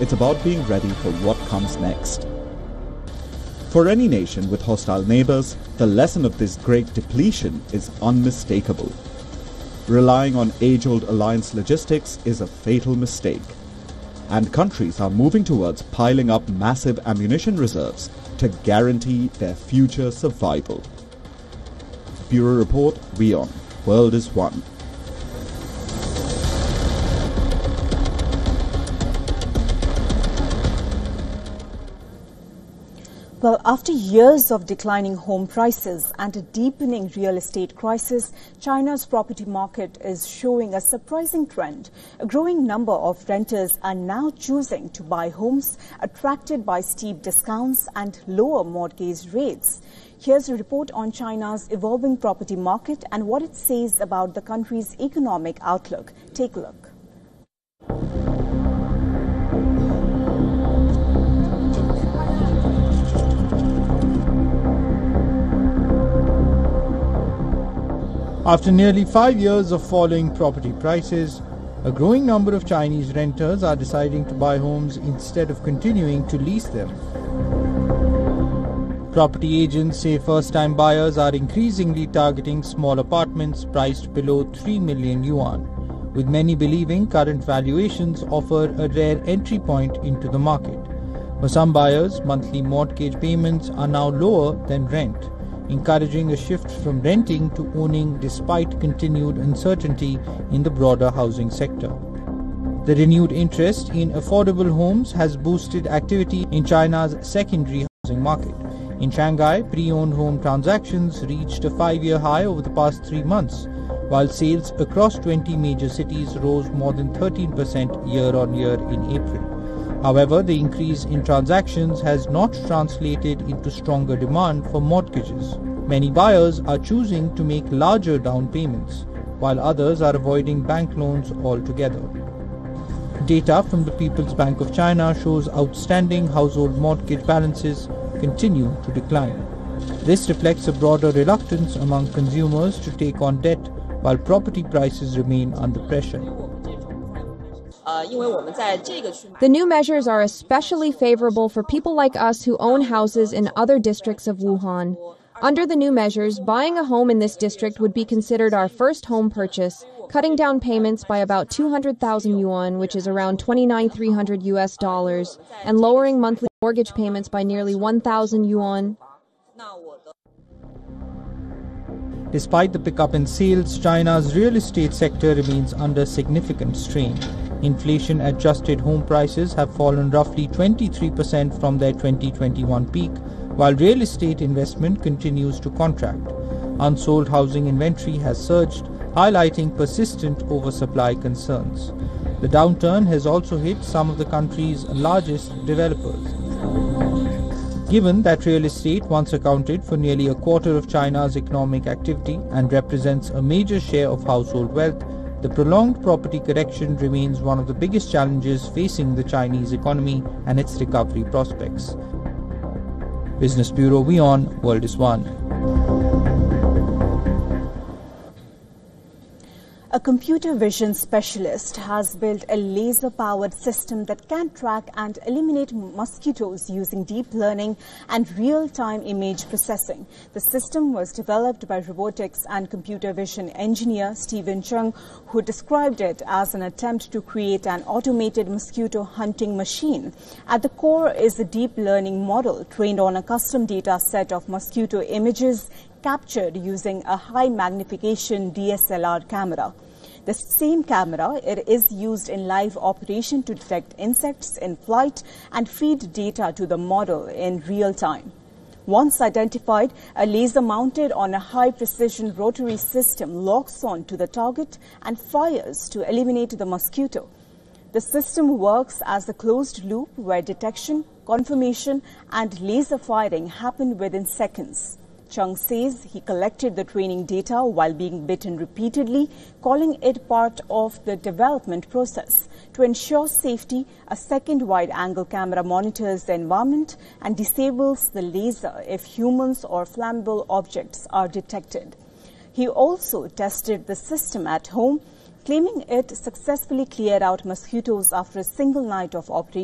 it's about being ready for what comes next. For any nation with hostile neighbors, the lesson of this great depletion is unmistakable. Relying on age-old alliance logistics is a fatal mistake, and countries are moving towards piling up massive ammunition reserves to guarantee their future survival. Bureau Report, WION, World is One. Well, after years of declining home prices and a deepening real estate crisis, China's property market is showing a surprising trend. A growing number of renters are now choosing to buy homes, attracted by steep discounts and lower mortgage rates. Here's a report on China's evolving property market and what it says about the country's economic outlook. Take a look. After nearly 5 years of falling property prices, a growing number of Chinese renters are deciding to buy homes instead of continuing to lease them. Property agents say first-time buyers are increasingly targeting small apartments priced below 3 million yuan, with many believing current valuations offer a rare entry point into the market. For some buyers, monthly mortgage payments are now lower than rent, encouraging a shift from renting to owning despite continued uncertainty in the broader housing sector. The renewed interest in affordable homes has boosted activity in China's secondary housing market. In Shanghai, pre-owned home transactions reached a 5-year high over the past 3 months, while sales across 20 major cities rose more than 13% year-on-year in April. However, the increase in transactions has not translated into stronger demand for mortgages. Many buyers are choosing to make larger down payments, while others are avoiding bank loans altogether. Data from the People's Bank of China shows outstanding household mortgage balances continue to decline. This reflects a broader reluctance among consumers to take on debt, while property prices remain under pressure. The new measures are especially favorable for people like us who own houses in other districts of Wuhan. Under the new measures, buying a home in this district would be considered our first home purchase, cutting down payments by about 200,000 yuan, which is around $2,900 and lowering monthly mortgage payments by nearly 1,000 yuan. Despite the pickup in sales, China's real estate sector remains under significant strain. Inflation-adjusted home prices have fallen roughly 23% from their 2021 peak, while real estate investment continues to contract. Unsold housing inventory has surged, highlighting persistent oversupply concerns. The downturn has also hit some of the country's largest developers. Given that real estate once accounted for nearly a quarter of China's economic activity and represents a major share of household wealth, the prolonged property correction remains one of the biggest challenges facing the Chinese economy and its recovery prospects. Business Bureau, WION, World is One. A computer vision specialist has built a laser-powered system that can track and eliminate mosquitoes using deep learning and real-time image processing. The system was developed by robotics and computer vision engineer Stephen Chung, who described it as an attempt to create an automated mosquito hunting machine. At the core is a deep learning model trained on a custom data set of mosquito images captured using a high magnification DSLR camera. The same camera is used in live operation to detect insects in flight and feed data to the model in real time. Once identified, a laser mounted on a high-precision rotary system locks on to the target and fires to eliminate the mosquito. The system works as a closed loop where detection, confirmation, and laser firing happen within seconds. Chung says he collected the training data while being bitten repeatedly, calling it part of the development process. To ensure safety, a second wide-angle camera monitors the environment and disables the laser if humans or flammable objects are detected. He also tested the system at home, claiming it successfully cleared out mosquitoes after a single night of operation.